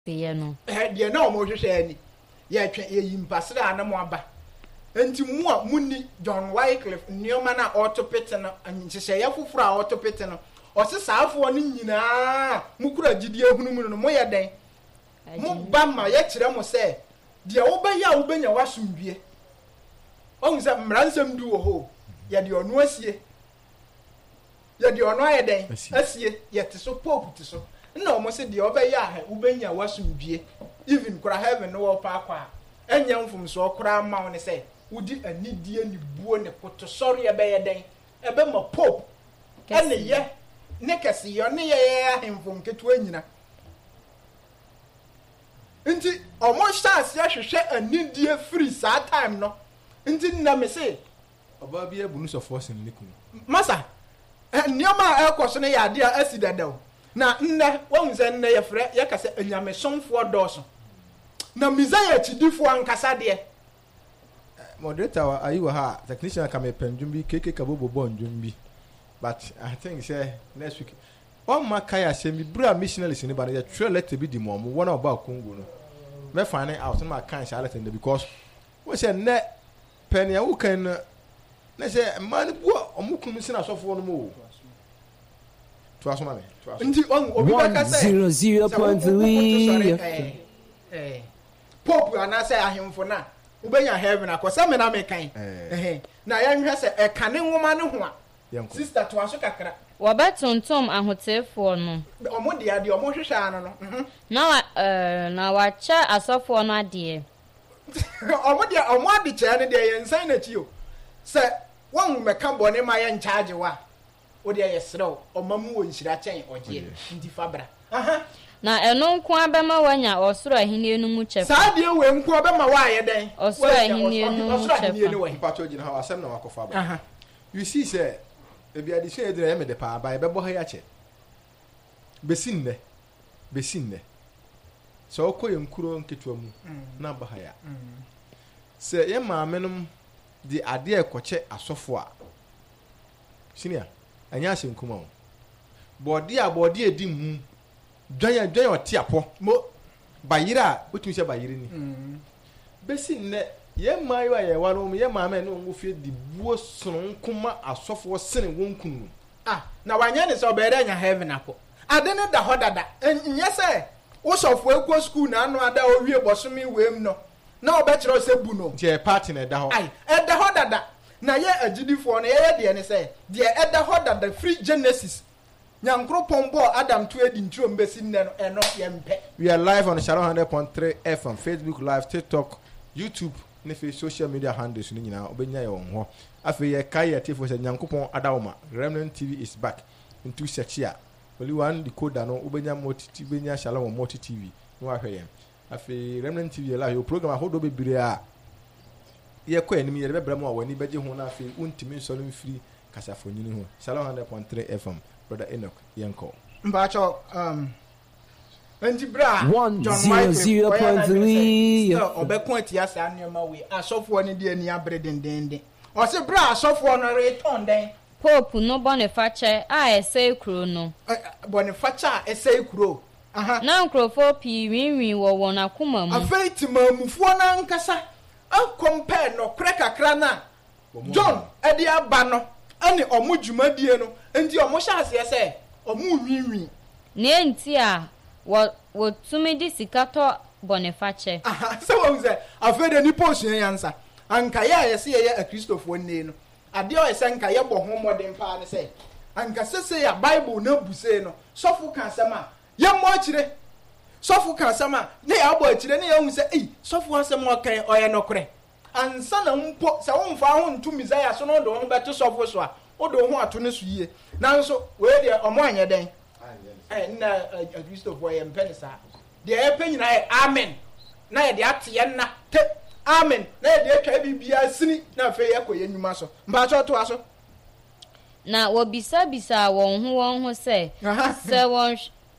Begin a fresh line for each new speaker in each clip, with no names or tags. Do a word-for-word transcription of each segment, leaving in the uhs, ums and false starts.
ye no
eh de na omo hwehwe ani ye twa ye yimpasra anamo aba enti mu a munni John Wycliffe nioma na orthopedic no anhyehyɛ ya foforo a orthopedic no ɔse saafo no nyinaa mukura gidie hunu mu no moyɛ den mo ba ma ye kyerɛ mo sɛ de wobɛya wobɛnya wasomdue ɔhu sɛ mmaransɛm du wɔ ho ye de ɔno asie ye de ɔno ayɛ den asie ye te so pope te so na ɔmo se de ɔbɛya ha wobɛnya wasomdue even kura heaven no wɔ pa akwa enya mfumso kura ma wo ne sɛ wudi anidie ni buo ne potosɔre ɛbɛyɛ den ɛbɛma pope ɛne ye ne kɛse yo ne ye ahemfo nketo anyina nti ɔmo chance ahwehwɛ anidie free saa time no nti na me se
oba bi abunu so force ne kunu
masa nneoma a ɛkɔ so ne yɛ ade a asi dadaw na nne wɔn sɛ nne yɛ frɛ yɛ kasa anyamesomfo dɔɔso na mizaya chidifo ankasa de
moderator ayi wa ha technician ka me pendum bi keke ka bobo bonjum bi but I think say next week on makaya say mi bra missionaries ni ba ya try let be di mo mo wona oba Congo no me find out no ma kan sha let because we say ne pen ya wo kan na say man bu omukun si na sofo no mo to aso ma me to aso
ndi on obi ba ka say
zero point three
eh eh pope ana say ahemfo na ubenya heaven akosa me na me kan eh na ya nhwe se e kane nwoma ne ho a sister to aso kakra
wabetontom ahotefo no
omo de ade omo hwehwe ano no
na eh na wacha asofo no ade
omo de omo ade che ne de yensan na chi o se won meka bone ma ye charge wa o de yesrew omamu wo nhira chen oje ndi fabra aha
na eno nko abema wanya osoro ahini enu mu chefa
saa de we nko abema wa aye den
osoro ahini enu mu chefa
pato gina ha asem na wakofa ba aha you see say ebi ade she edere me de pa ba e bebo ha ya che besinne besinne so okoye nkuro nketua mu na ba ha ya se ye maamenum di ade ekoche asofo a sinia anya asenkuma o body a body edi mu dwanya dwanya otiapo mo bayira otumi se bayire ni besinne ye mayo aye wano ye maame no ngo fie di buo sonkuma asofo sene wonkunu
ah na wanya ne se obere anya heaven apo ade ne da hodada nye se wo sofo ekwo school na anu ada owie bosomi wem no na obekere se bu no
je party na da ho
ai e da hodada na ye agidifo no ye ye de ne se de e da hodada free genesis nyankro pombo adam to edi ntro mbesi nne no eno ye mpe.
We are live on Shalom one hundred point three F M, Facebook Live, TikTok, YouTube, ne fe social media handles ni nyina obenya ye won ho afi ye kai ye tifo se nyankopon adawoma Remnant T V is back into searchia only one decoder no obenya multi T V benya Shalom multi T V no ahwe ye afi Remnant T V la yo program ahodo bebire a ye kwa enim ye bebra mu a wani beje ho na afi untimi nso no mfiri kasafoni ni ho Shalom one hundred point three F M brother Enoch Yanko
mbacho um Enti bra
John zero point three
obekon atia sa anema we asofo ni de ani abre dendende o se bra asofo no return den
pope no Boniface a ese kuro no
Boniface a ese kuro aha
na nkrofo pi winwin wo won akoma mu
afeiti mamufo na nkasa an compare no kre kakra na John edi aba no ani omo dwumadie no enti omo hya ase ese omo winwin
ne enti a wo wo tumi di sikato Boniface
aha so wo ze afede ni posun yansa anka ya yese ye a Christopher ne no ade o yese anka ye bo ho modern pa ne se anka sese ya Bible na buse no sofu kan sama ye mo akire sofu kan sama ne ya bo akire ne ya hu se eh sofu asem o kan o ye nokre ansa na mpo se wo mfa ho ntumi Isaiah so no do ho beto sofu so a o do ho ato ne so yie nanso we de omo anye den eh na Christopher ye mpenisa de e penyina e amen na ye de ate na te amen na ye de atwa bibia sini na fe ye koye nyuma so mba cho to aso
na wo bisa bisa won ho won ho se se won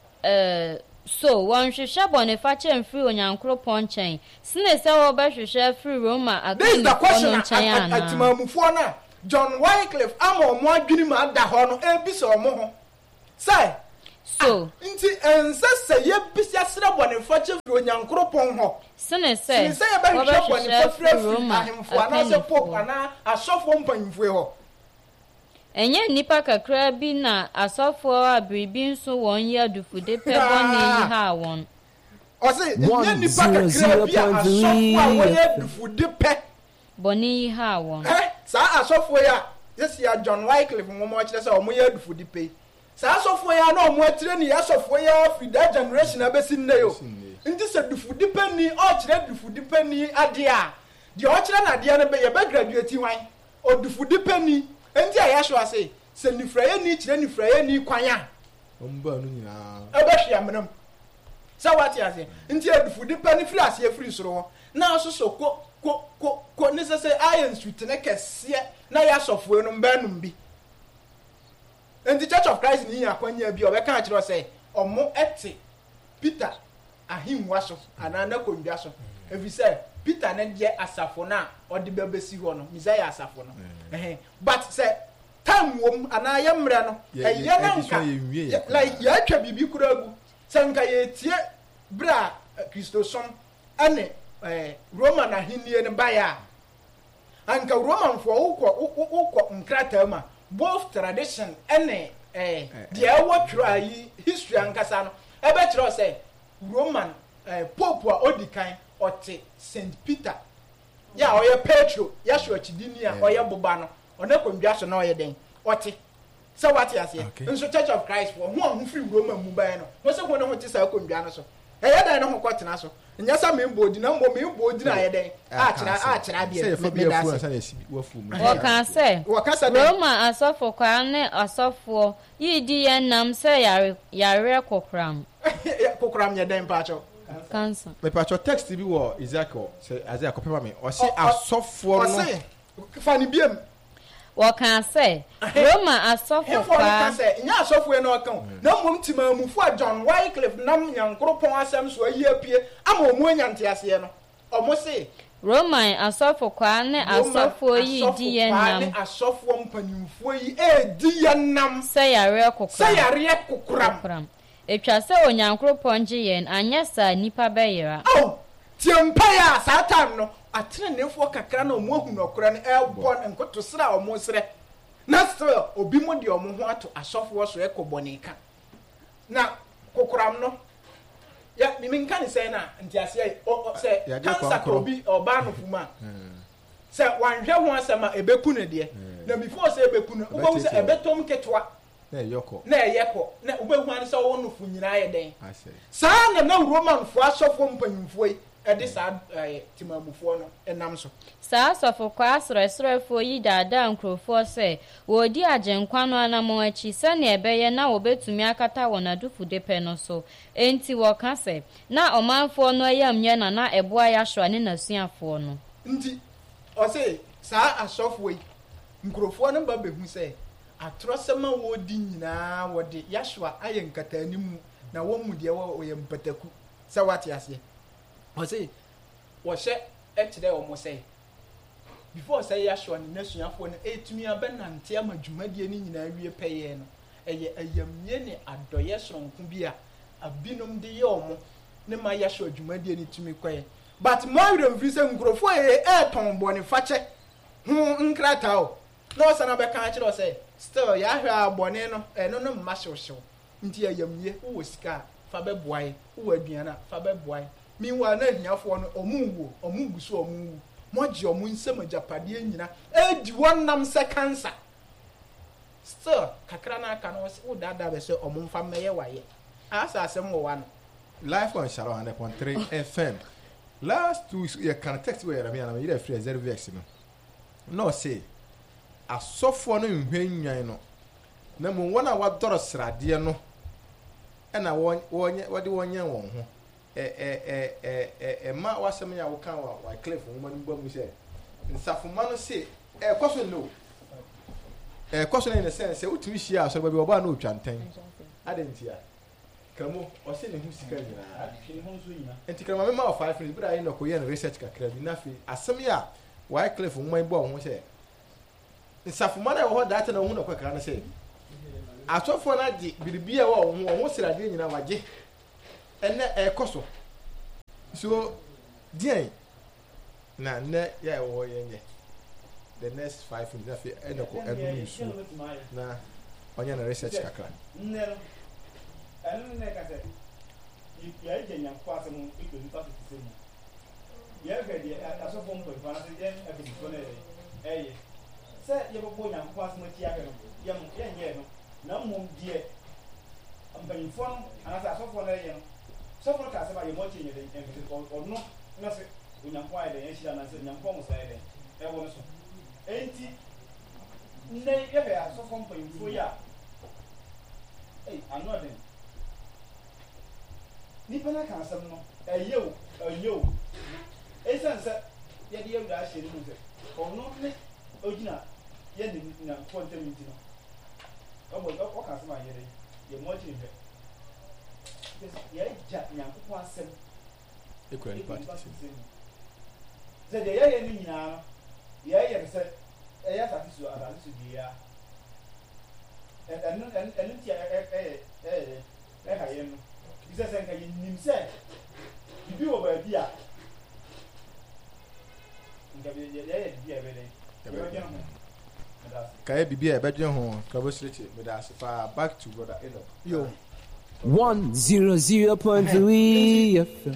eh so won hwehwe Boniface mfiri onyankro ponchen sine se wo ba hwehwe free Roma
again the question atimamufo na John Wycliffe amo mo adwini ma da ho no e bisa omo ho say
so
nti ense se ye bisia sra bonefo che firi onyankropon ho
sene se
sene se ye ba hwe bonefo firi ahemfo ana se pop ana asofo mpanyimfo ho
enye nipa kakra bi na asofo abiribi nso won ye adufude pe boni yi ha won
o se enye nipa kakra bi asofo a wo ye adufude pe
boni yi ha won
eh sa asofo ya yesi ya John Wycliffe mo mo kire se o mo ye adufude pe sa asofo ya na o mo atire ni asofo ya fi that generation abesi nne yo nti se dufude pe ni o kire dufude pe ni ade a de o kire na ade na be ye be graduate wan o dufude pe ni enti a ya hwe ase se nifraye ni kire nifraye ni kwan a
omba no nyina
abehwe amnam sa wati ase nti adufude pe ni firi ase firi soro ho na asoso ko ko ko ko ne se se iron street ne kese na ya sofo no mba num bi enti Church of Christ ni akwanya bi obeka a kire se omo ete Peter ahinwa so ana na kondwa so efi se Peter ne de asafo na odi bebesi ho no Messiah asafo no eh but say time wom ana ye mre no eye na nka like ya atwa bibi kura agu se nka ye tie bra Christosom ane eh Roman ahinie ne baya anka Roman fo ukọ ukọ nkrata ma both tradition ane eh de awotro ayi history ankasa no ebe kire say Roman eh pope a odikan ote Saint Peter ya oye Petro ya hwe chidini a oye boba no ona kondwa so na oye den ote so what ya say nso Church of Christ for hu hu free Roman mu ban no wo se hu no hu ti sa kondwa no so eye dan no hu kwotena so nya sa me mbodi na mbo me mbodi na aye den a kira a kira bia
me da se
wo kan se
wo kan se
Roma asofo kwa ne asofo yidi ye nam se yare yare kokram
kokram nya den pa cho
cancer
me pacho text bi wo Ezekiel say Isaiah kopema me o se asofo no
fani biem
wo kan se Roma asofo
kwa kan se nya asofo no kan na mom timamufu a John Wycliffe nam nyankropon asem so ayi apie ama omu anyante ase no omo se
Roman asofo kwa ne asofo yi di ye nam
asofo mpanimfo yi e di ye nam
se yare kokram
se yare kokram
etwa se onyankropon gye yen anya sa nipa beyira
oh tiempa ya satan no atrenefo kakra na omo hu no kora no elbon enkoto sra omo sre na still obi mo de omo ho ato asofo so ekobonika na kokram no ya mi min kan say na ntiase o say cancer ko bi oba no fuma say wanhwe ho asema ebeku ne de na before say ebeku no ubo say ebetom ketwa
na yoko
na yeko na ubehu an say wo no fu nyina ye den sa na na Roman fo asofo mpanyimfo yi ede sa timamufo no enam so
sa asofo kwa asrefrefo yi dada nkrofo se wodi agenkwa no anamo achi se na ebeye na wobetumi akata wona dufude pe no so enti wo ka se na omanfo no ayamye na na eboa ya hwa ne nasuafo no
nti o se sa asofo yi nkrofo no ba behu se atrosema wodi nyina wodi yahwa ayenkata animu na wo mu de wo oyempataku se wate ase o say wo she e kire o mo say before say ya sho ni nasuafo no etumi abenante amadwumadie ni nyina wie peye no eye ayamye ne adoye soronko bi a abinom de ye omo ne ma ya sho adwumadie ni tumi kwaye but more than free say nkrofo e e ton bone fache hu nkrata o no sana be kan kire o say still ya hwa abone no e no no mma hwehwe nti ayamye wo sika fa be boae wo aduana fa be boae minwa na hiafo no omuwo omuguso omuwu moji omu nsem ajapade nyina edi wonnam se cancer still kakra na aka no wo dada be se omumfa meye waye asa asem wo wa no
live on Sharo one hundred point three F M last two you can text we Yeremia na you free zero vex no no say asofo no nhwanyan no na mo wona wadoro srade no ena wonye wode wonye won ho eh eh eh eh eh ma wasem ya wo kan wa wa cliff wo manu bamu se nsafuma no se eh kwaso no eh kwaso na in the sense utimi hia so ba bi oba na otwantan adentia kamo o se ne hu sika nyina hwe ho so nyina enti kama me ma o five minutes bra yi no ko ye research kakra bi na fi asem ya wa cliff wo man bo ho se nsafuma na wo ho data na hu no kwakra na se asofo na di biribi a wo ho ho sirade nyina wagye ene e koso so dien na ne ya wo yenye the next five minutes afi ene ko enu nsu na onye na research kakra
nnero enu ne ka se ya ije nya kwa se mu iko ni fa se mu ya ga di asofo mpo fa se je e bi fo na eye se ye bo nya kwa se mu ti aka no ya mu ya nye no na mu die ampanifo no ana sa asofo na ye no sofo ka se ba ye mo chi nye de en bi o no na se unyampo ayi de yeshira na se unyampo musa ayi de e wo no so enti nne ye be asofo mpanifo ya eh another ni pena kan asem no eyew eyew esense ye de yewda ahye ni se ono ne ogina ye ni na kontamenti no obo o kan asem aye de ye mo chi nfe ye ja nyankopon asem
ekura ni party
se de ye ye ni nyina ye ye se e ya ta su ada su di ya en en en ti e e e e ha ye no bisa se nka nim se bibi wo ba bia nka bi ye ye bia be le
kai bibi e bedwe ho ka bo straight me da fa back to brother Enoch yo
one hundred point three F M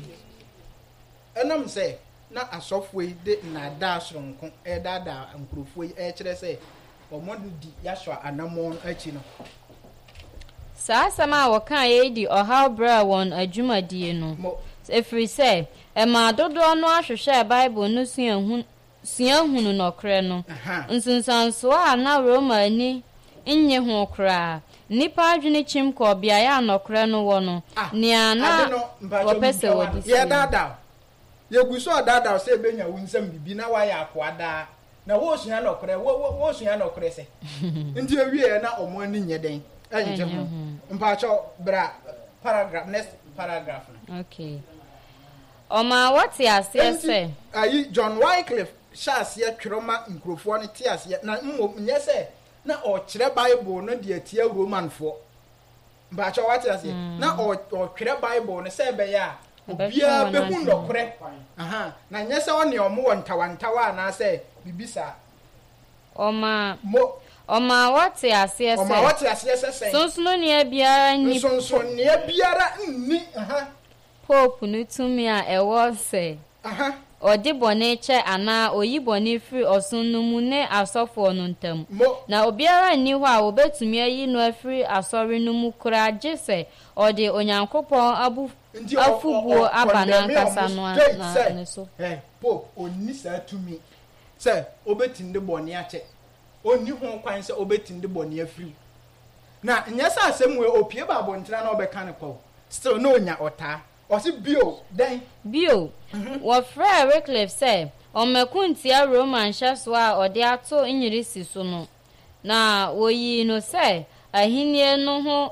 enam se na asofo yi de na da soronko e da da nkrofo yi e kire se omodu di yashwa anamon achi no
saa sama wokan ye di ohaw bra won adwumadie no efiri se e ma dodo no ahwehwe bible no suahun suahunu no kre no nsunsanso a na roma ni nye ho kra nipa adwene chim ko bia ya no kre no wo no ni ana wopese wodi
ye dada ye guso dada se benya wunsam bibi na wa ya akwada na wo sua no kre wo wo sua no kre se ndi awie na omo ani nye den enje ho mpacho bra paragraph next paragraph
okay oma what ya say
ayi John Wycliffe shas ya twroma nkrofo ne tias ya na mmom nye se na o kire bible no de atia roman fo mpacho what ya say na o o twire bible ne se be ya obia behu nokre aha na nye se one omo wontawantawa na se bibisa
oma
mo
oma wate ase ese
oma wate ase ese sen
sonsono ne biara ni
sonsono ne biara nni aha
pope no tumi a ewo se
aha
odi bone che ana oyi bone free osunu mu ne asofo no ntam na obiara ni ho a obetumi ayi no afri asori no mu kura gese odi onyankopon abu afubuo abana nkasa no na ne so
eh pope oni sa tumi se obetinde bone ache oni ho kwan se obetinde bone afri na nyesa asem we opie ba bontra na obeka ne kwa still no nya ota osi bio den
bio wo fra Wycliffe say omekuntia roman shaso a ode ato nyirisi so no na woyi no say ahinie no ho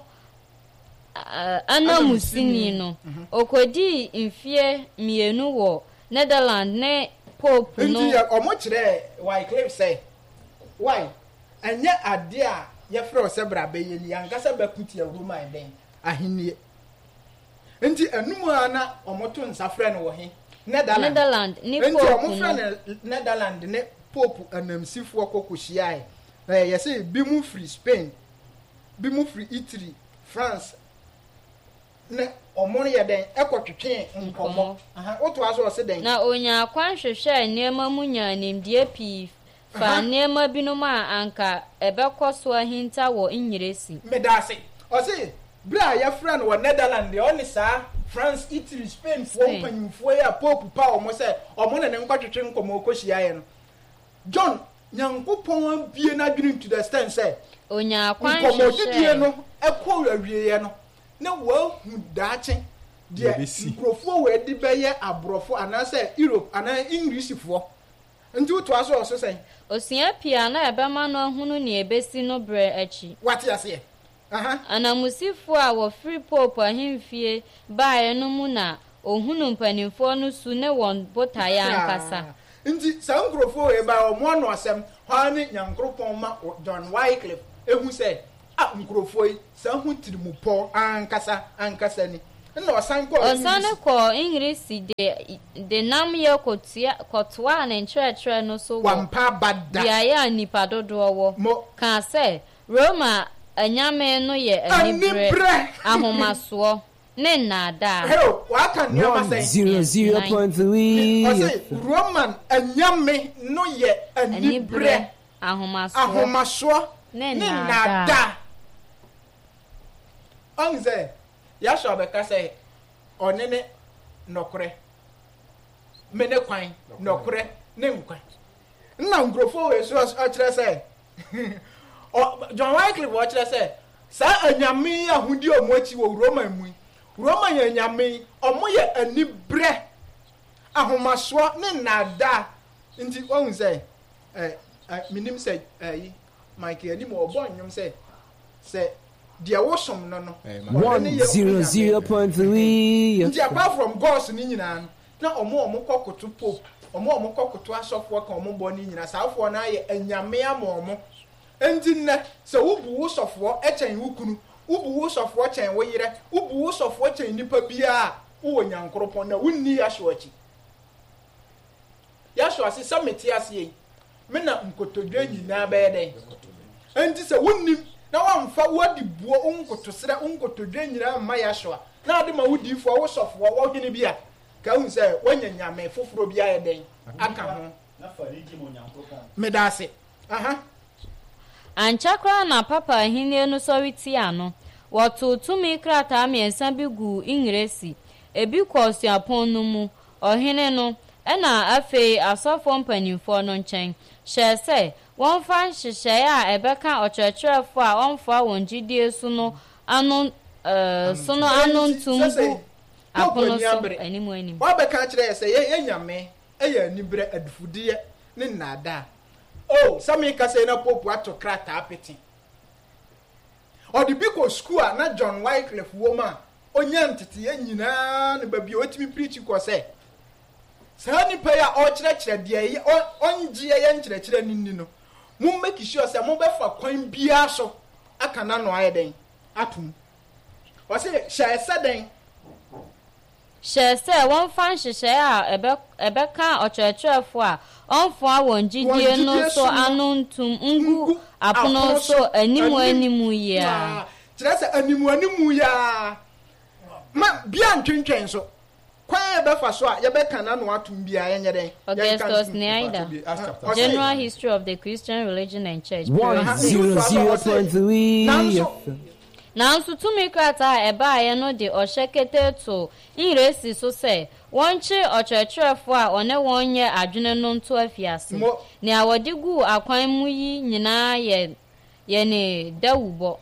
anamusini no okodi mfie mienu wo Netherlands ne pope no
ndi omo kire Wycliffe say why anya ade a ye fra se bra be yeli yankasa bakutia roman den ahinie nti enum ana omoto nsafre no wo he Netherlands
Netherlands ni pope
nti omofra ne Netherlands ne pope anamsifo kokohia e ye say bi mu free Spain bi mu free Italy France ne omo ye den ekotwetwe nkomo aha oto aso se den
na onya kwan hwehwe niema munya nimdie pi fa niema binuma anka ebekoso ahinta wo nyiresi
medase o se bra ya friend wo Netherlands oni sa France Italy Spain fo panyimfo ya pope pa omo se omo ne nkotwetwe nkomo kohia ye no John nyankopon bie na dwene to the stand say
onya kwan
nkomo didie no ekọ awie ye no na wo hu daache de nkrofo we di beye abrofo anase Europe ana English fo nti to aso oso sen
osia pia na ebema no hunu ne ebesi no bre achi
what ya say aha
anamusifo a wo free pope ahemfie bae no mu na ohunu mpanimfo no su ne won botaya nkasa
nti sa nkrofo we ba omo no asem ha ni nyankropon ma John Wycliffe ehu se a nkurɔfoɔ yi saa ho tiri mu pɔ ankasa ankasa ni na ɔsan kɔ
ɔsan kɔ English de de nam yɛ kɔtua kɔtoa ne nkyerɛkyerɛ no so wɔ
wampa bada
biayɛ a nipa dodoɔ wɔ ka sɛ Roma anyame no yɛ anibrɛ ahomasoɔ ne nnaadaa
hero waka nneɛma sɛ
zero zero point three
ɔsɛ Roman anyame no yɛ anibrɛ
ahomasoɔ
ahomasoɔ
ne
ne
nnaadaa
nnaadaa ɔn sɛ yasɔ bɛka sɛ ɔne ne nɔkorɛ me ne kwan nɔkorɛ ne nkwan nna nkurɔfoɔ wɔ esu ɔkyerɛ sɛ John Wycliffe ɔkyerɛ sɛ saa anyame ahodi a ɔmo akyi wɔ Roman mu Roman yɛ anyame ɔmo yɛ anibrɛ ahomasoɔ ne nnaadaa nti ɔhu sɛ ɛ minim sɛ ɛyi Mike anim ɔbɔ nnwom sɛ sɛ deɛ wosom no no
one zero zero point three
nti apart from gods ni nyinaa no na ɔmo ɔmo kɔ koto pope ɔmo ɔmo kɔ koto asɔfoɔ ka ɔmo bɔ ni nyinaa saafoɔ na ayɛ anyame ama ɔmo nti nnɛ sɛ wobu wo sɔfoɔ ɛkyɛn wo kunu wobu wo sɔfoɔ kyɛn wo yerɛ wobu wo sɔfoɔ kyɛn nipa biara wowɔ nyankoropɔn na wonni yɛahyɛ akyi yɛahyɛ ase sɛ mete ase yi me na nkotodwe nyinaa bɛyɛ dɛn nti sɛ wonnim na wamfa wadi buo unkotosere unkotodwe nyina ma ya hwa na ade ma wudifoɔ wo sɔfoɔ wo hene bia ka hu sɛ wanya nyame foforo bia yɛ den aka ho
na fariji mo nyankopɔn
medase aha
anchakra na papa hene no sɔre ti ano wɔto tumi krataa miɛnsa bi gu Englesi ebi kɔ suapon no mu ɔhene no ɛna afei asɔfoɔ mpanimfoɔ no nkyɛn hyɛ sɛ wɔn fa nhyehyɛe a ɛbɛka ɔkyerɛkyerɛfo a ɔmfa wɔn gyidie so no ano ɛɛ so no ano ntumbu apono so anim anim
wɔbɛka kyerɛ sɛ yɛ yɛ nyame ɛyɛ anibrɛ adufudeɛ ne nnaadaa oh sami kasa na popu ato krataa pete ɔde bi kɔ school a na John Wycliffe wɔ ma onya nteteyɛ nyinaa ne baabi a otimi preach kɔ sɛ saa nipa ya ɔkyerɛkyerɛ deɛ ɔngye yɛ nkyerɛkyerɛ nini no mo make sure sɛ mo bɛfa kwan biara so aka na no ayɛ den atum ɔse hyɛ sɛ den
hyɛ sɛ wɔn fa nhyehyɛe a ɛbɛ ɛbɛka ɔkyerɛkyerɛfo a ɔmfoa wɔn gyidie no so ano ntum ngu apono so animu animu yia
kyerɛ sɛ animu animu yia ma bia ntwentwɛn so kwan yɛbɛfa so a yɛbɛka na no atum bia yɛnyɛ den
Augustus Neida General History of the Christian Religion and Church
one zero zero point three
nanso tumi krataa a ɛbaeɛ no de ɔhyɛ kete to Englesi so sɛ wɔnkye ɔkyerɛkyerɛfo a ɔne wɔn nyɛ adwene no nto afiase nea wɔde gu akwan mu yi nyinaa yɛ yɛ ne dawubɔ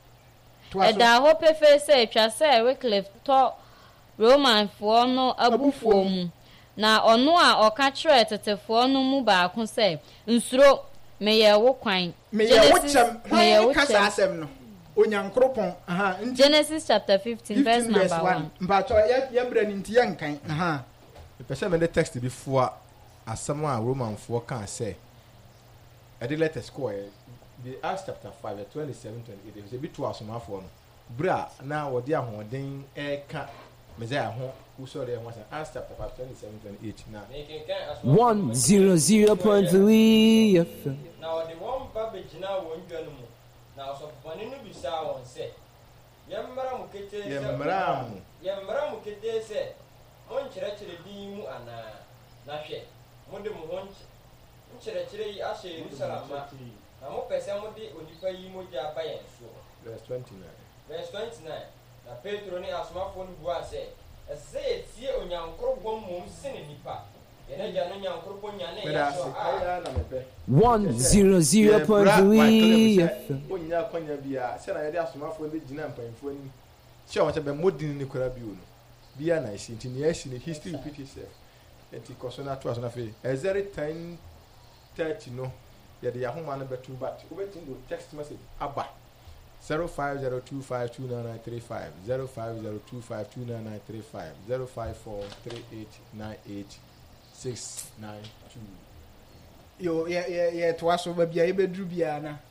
ɛda hɔ pefee sɛ atwa sɛ Wycliffe tɔ Romanfoɔ no abufuo mu na ɔno a ɔka kyerɛ tetefoɔ no mu baako sɛ nsuro meyɛ wo kwan
meyɛ wo kasa asɛm no onyankoropon aha
Genesis chapter fifteen verse number one
mpacho ya ya bra ni ntia nkan aha
pese me the text before asɛm a Romanfoɔ kan sɛ ɛde letters ko ɛ the Acts chapter five twenty-seven twenty-eight ɛsɛ bi to asomafoɔ no bra na wɔde ahoɔden ɛka Messiah ho usɔre ɛho asɛ Acts chapter five twenty-seven twenty-eight na
one zero zero point three
na wɔde wɔn ba bɛgyina wɔn dwa no mu na ɔsɔfopɔne no bisa wɔn sɛ yɛmmra mo ketee sɛ
yɛmmra mo
yɛmmra mo ketee sɛ monkyerɛkyerɛ din mu anaa na hwɛ mode mo ho nkyerɛkyerɛ yi ahyɛ Yerusalem ma na mopɛ sɛ mode onipa yi mogya aba yɛn so
verse twenty-nine
verse twenty-nine na Petro ne asomafoɔ no buaa sɛ ɛsɛ sɛ yɛtie onyankorobɔ mmom sene nipa yɛnagya no nyankoropɔ nyane yɛ so a
one zero zero point three
onya kwanya bia sɛ na yɛde asomafoɔ no gyina mpanyimfoɔ ni hyɛ wɔn sɛ bɛ modin ne kora bio no bia na isi nti ne asi ne history repeat itself enti kɔso na to aso na fe ezeri ten thirty no yɛde yahoma no bɛtum but wobɛtum do text message aba zero five zero two five two nine nine three five zero five zero two five two nine nine three five zero five four three eight nine eight six nine two
yo ye ye ye to aso ba bia ye bedru bia na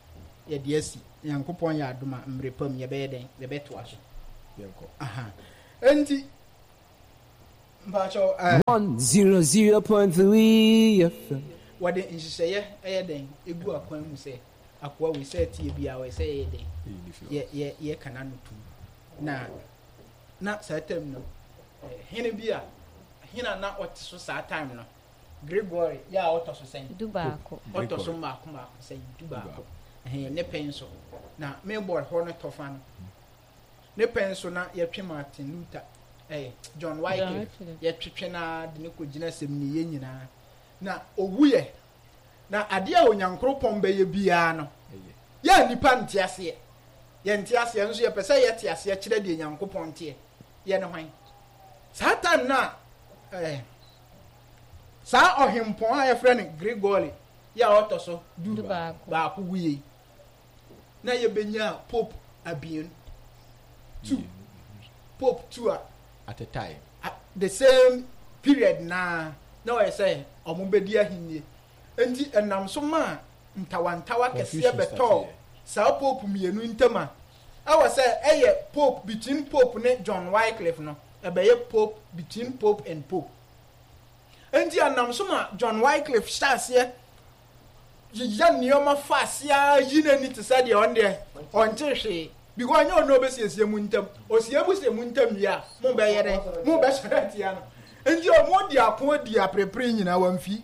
yɛ de asi nyankopɔn yɛ adoma mmerɛ pam yɛbɛyɛ den yɛbɛtoa so
yɛnkɔ
aha enti mpakyɛw
one zero zero point three F M.
wɔde nhyehyɛeɛ ɛyɛ den egu akwan mu sɛ akoa wei sɛ tie bia wei sɛ yɛyɛ den yɛ yɛ yɛ kana no tum na na saa time no hene bi a hena na ɔte so saa time no Gregory yɛ a ɔtɔ so sɛn
du baako
ɔtɔ so mmaako mmaako sɛn du baako ɛhɛn ne pɛn so na mailboard hɔ no tɔfa no ne pɛn so na yɛtwe Martin Luther ɛyɛ John Wycliffe yɛtwetwe na de ne kɔgyina sɛm ne yɛ nyinaa na owuyɛ na adeɛ a onyankoropɔn bɛyɛ biara no yɛ nipa nte aseɛ yɛ nte aseɛ nso yɛpɛ sɛ yɛte aseɛ kyerɛ deɛ nyankopɔn teɛ yɛ ne hwan saa time na ɛɛ saa ɔhempɔn a yɛfrɛ no Gregory yɛ a ɔtɔ so du baako wuye na yɛbɛnya Pope abien two Pope two a
at a time
at the same period na na wɔyɛ sɛ ɔmo bɛdi ahennie enti ɛnam so ma ntawantawa kɛseɛ bɛtɔɔ saa Pope mmienu ntam a ɛwɔ sɛ ɛyɛ Pope between Pope ne John Wycliffe no ɛbɛyɛ Pope between Pope and Pope enti ɛnam so ma John Wycliffe hyɛ aseɛ yiyɛ nneɛma fa aseɛ yi n'ani te sɛ deɛ ɔn deɛ ɔnte hwee because ɔnyɛ ɔno ɔbɛsiesie mu ntam osie mu sie mu ntam wie a mo bɛyɛ dɛ mo bɛhyɛ atia no enti ɔmo di ako di aprepre nyinaa wɔmfi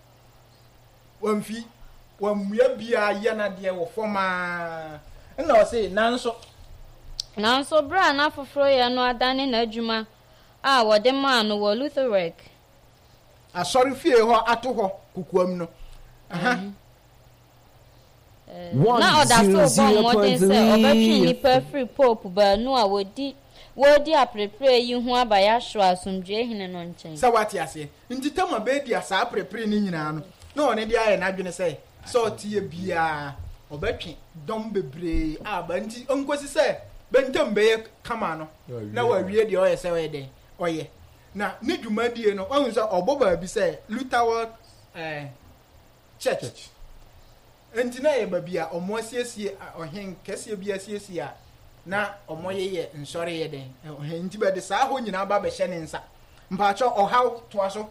wɔmfi wɔmmua bia yɛ na deɛ wɔ fam a ɛna ɔse nanso
nanso bra na foforo yɛ no adane n'adwuma a wɔde maa no wɔ Lutherwick
asɔre fie hɔ ato hɔ kukuam no aha
na ɔda so bɔ mmɔden sɛ ɔbɛtwe nnipa firi Pope baanu a wɔdi wɔdi aprepre yi ho aba yɛahyew asomdwoe hene no nkyɛn
sɛ wate aseɛ nti tama bɛɛdi asa aprepre no nyinaa no na ɔne de ayɛ n'adwene sɛ sɛ ɔteɛ biara ɔbɛtwe dɔm bebree a ba nti ɔnkosi sɛ bɛntam bɛyɛ kama no na wawie deɛ ɔyɛ sɛ ɔyɛ dɛn ɔyɛ na ne dwumadie no ɔhu sɛ ɔbɔ baabi sɛ Lutherward eh, church enti na yɛ baabi a ɔmo asiesie ɔhen kɛseɛ bi asiesie a na ɔmo yɛyɛ nsɔre yɛ dɛn ɔhen nti bɛde saa hɔ nyinaa ba bɛhyɛ ne nsa mpakyɛ ɔhaw toa so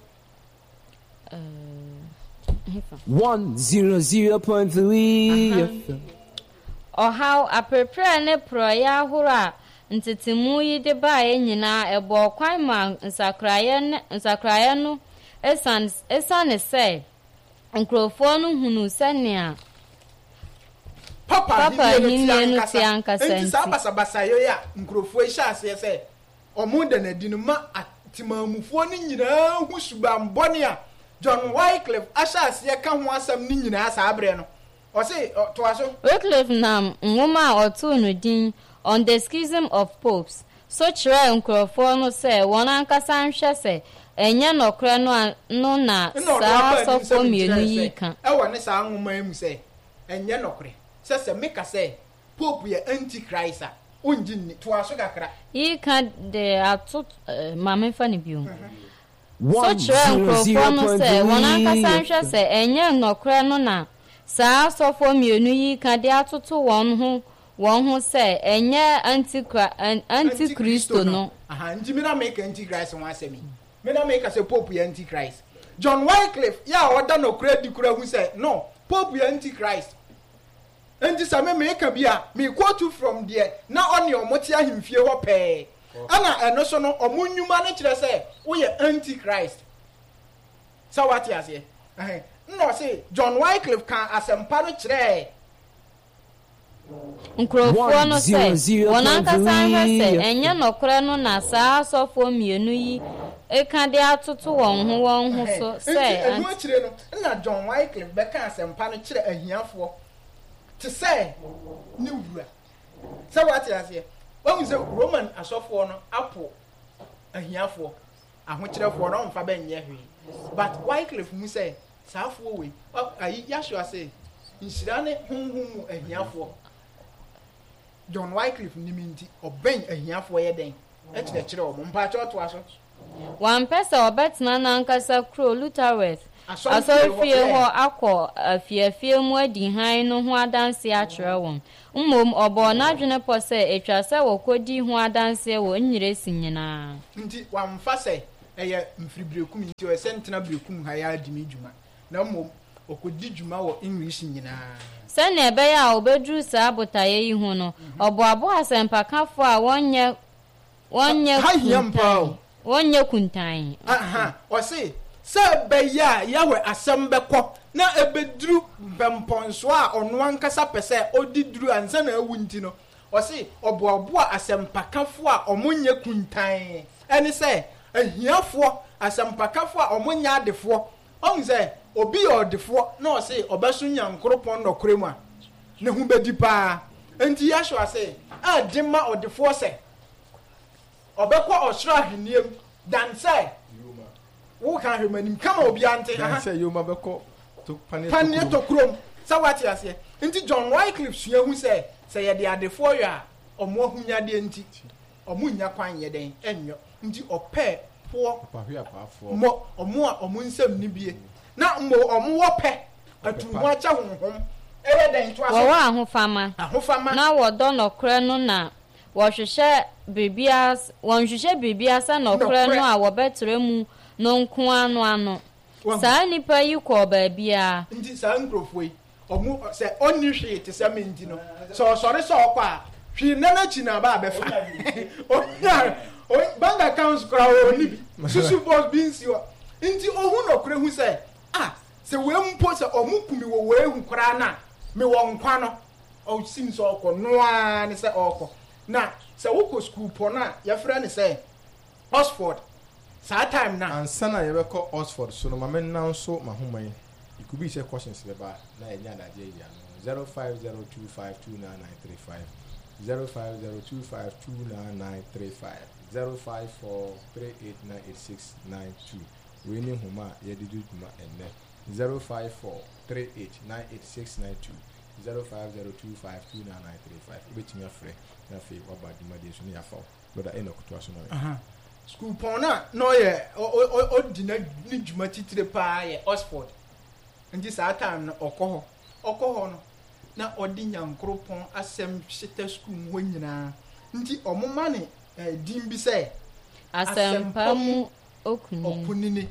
one zero zero point three F M.
ɔhaw aprepre ne porɔyɛ ahoro a ntetemu yi de baeɛ nyinaa ɛbɔ kwan ma nsakraeɛ no ɛsiane sɛ nkurɔfoɔ no hunu sɛnea
papa
hinnie no te ankasa
nti saa basabasayɛ a nkurɔfoɔ hyɛ aseɛ sɛ ɔmo da n'adi no ma atemamufoɔ no nyinaa ho subambɔne a John Wycliffe ahyɛ aseɛ ka ho asɛm no nyinaa saa berɛ no ɔse toa so
Wycliffe nam nwoma a ɔtoo no din On the Schism of Popes so kyerɛ nkurɔfoɔ no sɛ wɔn ankasa nhwɛ sɛ ɛnyɛ nɔkorɛ no no na saa asɔfoɔ mmienu yi ka
ɛwɔ ne saa nwoma yi mu sɛ ɛnyɛ nɔkorɛ sɛ sɛ meka sɛ Pope yɛ antichrist a ongyi nni toa so kakra
yi ka de ato maame fa ne bio so kyerɛ nkurɔfoɔ no sɛ wɔn ankasa nhwɛ sɛ ɛnyɛ nɔkorɛ no na saa asɔfoɔ mmienu yi ka de atoto wɔn ho wɔn ho sɛ ɛnyɛ antikristo no
aha nti mina make antichrist ho asɛm mina make sɛ Pope yɛ antichrist John Wycliffe ya ɔda nɔkorɛ di kura hu sɛ no Pope yɛ antichrist enti sɛ me make bi a me quote from there na ɔne ɔmo te ahemfie hɔ pɛɛ ana ɛno so no ɔmo nnwuma no kyerɛ sɛ woyɛ antichrist sɛ wate aseɛ ɛhɛn na ɔse John Wycliffe ka asɛmpa no kyerɛ
nkurɔfoɔ no sɛ wɔn ankasa nhwɛ sɛ ɛnyɛ nɔkorɛ no na saa asɔfoɔ mmienu yi ɛka de atoto wɔn ho wɔn ho so sɛ
ɛno akyire no na John Wycliffe bɛka asɛmpa no kyerɛ ahiafoɔ te sɛ ne wura sɛ wate aseɛ wɔn sɛ Roman asɔfoɔ no apo ahiafoɔ ahokyerɛfoɔ no ɔmfa bɛnyɛ hwee but Wycliffe mu sɛ saafoɔ wei ayi yahwɛ ase nhyira ne honhom mu ahiafoɔ John Wycliffe nim nti ɔbɛn ahiafoɔ yɛ den ɛkyerɛkyerɛ wɔn mpakyɛ ɔtoa so
wampɛ sɛ ɔbɛtena n'ankasa kuro Lutherworth asɔrefie hɔ akɔ afiafie mu adi han no ho adanse akyerɛ wɔn mmom ɔbɔ n'adwene pɔ sɛ etwa sɛ wɔkɔdi ho adanse wɔ nyire si nyinaa
nti wamfa sɛ ɛyɛ mfiribirekum nti ɔsɛ ntena birekum ha ya adimi dwuma na mmom okodi dwuma wɔ English nyinaa
sɛnea ɛbɛyɛ a obeduru saa botaeɛ yi ho no ɔboabo asɛmpakafo a wɔnyɛ wɔnyɛ kuntan wɔnyɛ kuntan
aha ɔse sɛ bɛyɛ a yɛwɛ asɛm bɛkɔ na ebeduru bɛmpɔnso a ɔno ankasa pɛ sɛ odi duru ansa na awu nti no ɔse ɔboabo asɛmpakafo a ɔmo nyɛ kuntan ɛne sɛ ahiafoɔ asɛmpakafo a ɔmo nyɛ adefoɔ ɔmo sɛ obi yɛ ɔdefoɔ na ɔse ɔbɛso nyankoropɔn nɔkora mu a ne ho bɛdi paa enti yɛahwɛ ase a de ma ɔdefoɔ sɛ ɔbɛkɔ ɔsoro ahwenneɛm dan sɛ wo ka ahwemanim kama obi ante
ha sɛ yoma bɛkɔ to
paneɛ tɔkurom sɛ wate aseɛ nti John Wycliffe sua hu sɛ sɛ yɛde adefoɔ yɛ a ɔmo ahunyadeɛ nti ɔmo nya kwan yɛ den ɛnyɔ nti ɔpɛ poɔ mo ɔmo a ɔmo nsɛm ni bie na mo ɔmo wɔ pɛ atumu akyɛ honhom ɛyɛ den to aso
wɔwɔ ahofama
ahofama
na wɔdɔ nɔkorɛ no na wɔhwehwɛ bibia wɔnhwehwɛ bibia sɛ nɔkorɛ no a wɔbɛtrɛ mu no nko ano ano saa nipa yi kɔ baabia
nti saa nkrofo yi ɔmo sɛ ɔnni hwee te sɛ menti no sɛ ɔsɔre sɛ ɔkɔ a hwee nana chi na ba bɛfa ɔnya bank accounts kora ɔni bi susu boss bi nsi hɔ nti ɔhu nɔkorɛ hu sɛ ah sɛ wee mpo sɛ ɔmo kumi wɔ wee hu kora na me wɔ nkwa no ɔsim sɛ ɔkɔ noa ne sɛ ɔkɔ na sɛ wokɔ school pɔ no a yɛfrɛ ne sɛ Oxford saa time na
ansa na yɛbɛkɔ Oxford so no ma mennan so mahoma yi it could be say questions bɛba na ɛnyɛ adagye yi ano zero five zero two five two nine nine three five zero five zero two five two nine nine three five zero five four three eight nine eight six nine two wei ne nhoma a yɛde di dwuma ɛnnɛ zero five four three eight nine eight six nine two zero five zero two five two nine nine three five wobɛtumi afrɛ na afei waba dwumadeɛ so ne yɛafa wo brother ɛna ɔkotoa so no
school pɔn na na ɔyɛ ɔdi na ne dwuma titire paa yɛ Oxford nti saa time no ɔkɔ hɔ ɔkɔ hɔ no na ɔdi nyankoropɔn asɛm hyeta school mu hɔ nyinaa nti ɔmo ma ne din bi sɛ
asɛmpa mu okunini
okunini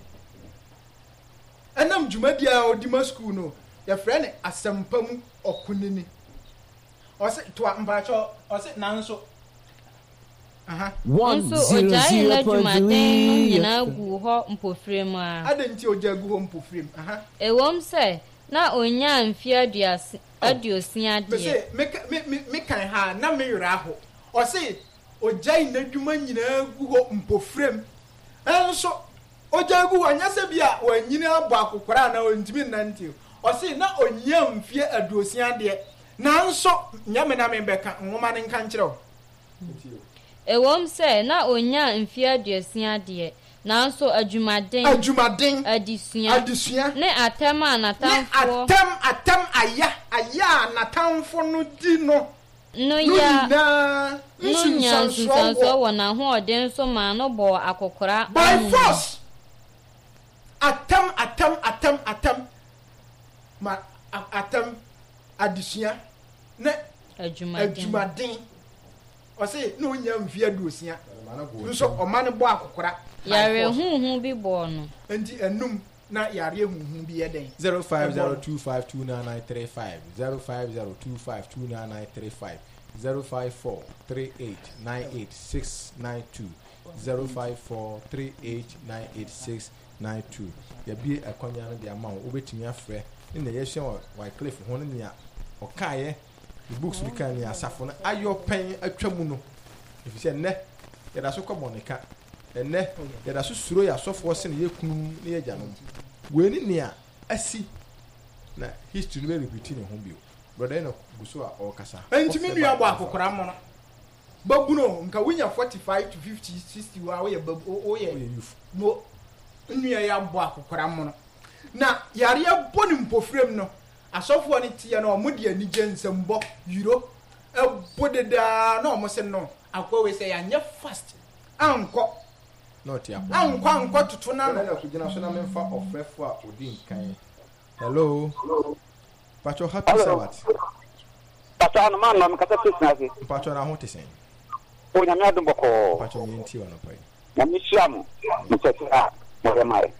ɛnam dwumadi a ɔdi ma school no yɛfrɛ ne asɛmpa mu okunini ɔse to mpakyɛ ɔse nanso aha
one zero zero point three
nyina gu hɔ mpofrem a
adanti oja gu hɔ mpofrem aha
ewom sɛ na onya mfie aduase aduosia de
bese me me me kan ha na me yura ho ɔse oja inadwuma nyina gu hɔ mpofrem ɛnso oja gu hɔ nya sɛ bia wanyina abɔ akokora na ontimi nante ɔse na onya mfie aduosia de nanso nyame na me bɛka nwoma ne nka nkyerɛw
ewom sɛ na onya mfie aduosia de nanso adwumaden
adwumaden
adisua
adisua
ne atam a natamfo
atam atam aya aya natamfo no di no
no ya no nya nsunsanso wɔ na ho ɔden so ma no bɔ akokora
by force atam atam atam atam ma atam adisua ne
adwumaden
adwumaden ɔse no nya mfie aduosia nso ɔma no bɔ akokora
yare huhu bi bɔ no
enti enum na yare huhu bi yɛ den
zero five zero two five two nine nine three five zero five zero two five two nine nine three five zero five four three eight nine eight six nine two zero five four three eight nine eight six nine two yɛbie akwanya no de ama wo wobɛtumi afrɛ ne na yɛhyɛ wɔ Wycliffe ho no nea ɔkaeɛ the books bi kan ne asafo no ayɔ pɛn atwa mu no efisɛ nnɛ yɛda so kɔbɔ ne ka ennɛ yɛda so suro yɛ asɔfoɔ sɛ ne yɛkunum ne yɛgya no wei ne nea asi na history no bɛ repeat ne ho bio brother no guso a ɔkasa
entimi nua bɔ akokora mo no babuno nka wonya forty-five to fifty sixty wa wo yɛ babu o yɛ mo nua yɛ bɔ akokora mo no na yare bɔ ne mpofrem no asɔfoɔ ne tie no ɔmo de ani gye nsɛmbɔ yuro ɛbɔ dedaa na ɔmo se no akɔwe sɛ yɛanyɛ fast ankɔ
not ya
ankwa ankwa tutu na no
na kugina so na memfa ofrefo a odi nkan hello pacho happy sabbath
pacho no man no me kata tusna se
pacho na ho tesen
o nya me adum boko
pacho ni nti wono pai
na mi shiamu mi teta mo mai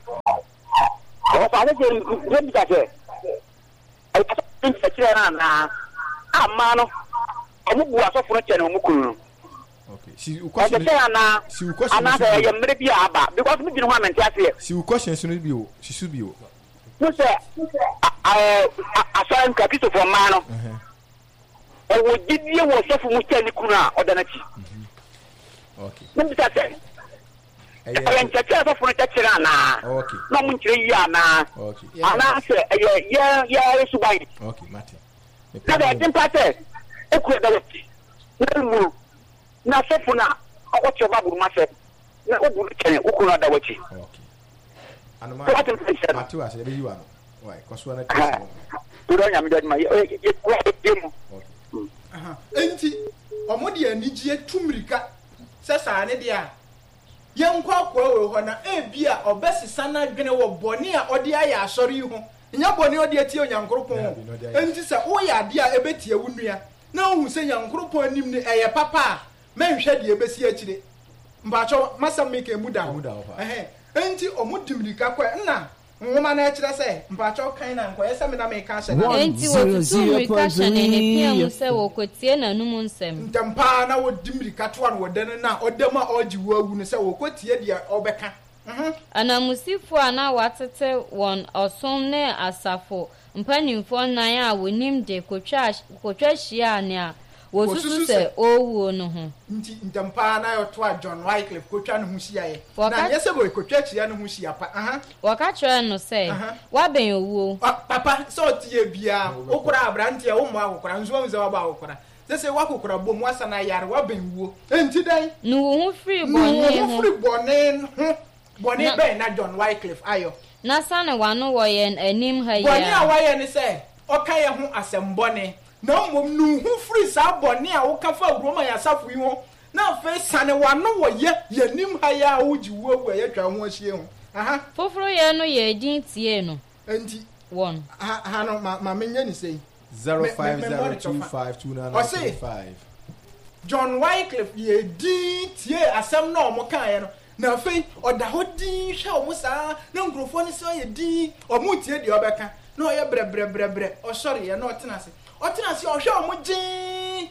o fa le je je ta ke ai kata tin ta kira na na amma no amu bu aso furo che na mu kunu
okay si u question
ana
si u question
ana da ya mre bi aba because me bin ho amenti ase
si u question so no bi o si su bi o
no se eh asan ka kiso for man no eh wo gidie wo so fu mu che ni kunu a odanachi
okay
me bi ta se eh ncha che so furo che kira na
okay
no mu nkire yi ana
okay
ana se eh ya ya su bai
okay mate
na da tin pate e ku da lati na mu na sofu na ocho baburu ma se na obu kene uku na da wachi
okay anuma mate wa se be yiwa no why koso na tese
to do nya me dadi ma e ku e demu
okay
aha enti omodi anigye tumrika se saa ne dia yenkwa akwa we ho na ebia obesisa na dwene wo bone a ode aya asori ho nya bone ode atie onyankoropon enti se wo ya ade a ebetie wunua na ohu se nyankoropon anim ne eye papa menhwe de ebesi akire mbacho masam make muda eh enti omutimrika kwa na nwoma na akire se mbacho kan na nko yesa me na me ka hye na
enti wotumrika hye ne ne pia mu se wokotie na num nsem
ntampa na wodimrika to an wodane na odama oji wawu ne se wokotie de obeka mhm
anamusifo ana watete won osom ne asafo mpanimfo nan a wonim de kotwa kotwa hia ne a wosusu se owu no ho
nti ntampa na yo to a John Wycliffe kotwa no hia ye na yese bo kotwa hia no hia pa aha
waka kire no se waben owu
papa so tie bia okura abrante wo mo akokora nzo nzo wa ba akokora sese wakokora bom wasa na yare waben wuo enti dan
no wo hu free bone
ho free bone ho bone be na John Wycliffe ayo
na sane wano wo ye anim ha ya
bone a wa ye ne se okaye ho asembone na mom nu hu free sa bone a wo ka fa Roma ya safu yi ho na fe sane wano wo ye yanim ha ya uji wo wo ye twa ho ahie ho aha
foforo ye no ye din tie no
enti
one
ha ha no ma ma menye ni sei
zero five zero two five two nine nine five
John Wycliffe ye din tie asem na omo kan ye no na fe oda ho din hwe omo saa na nkrofo ni se ye din omo tie de obeka na oye bre bre bre bre o sorry ye na otena se otena se o hwe omo din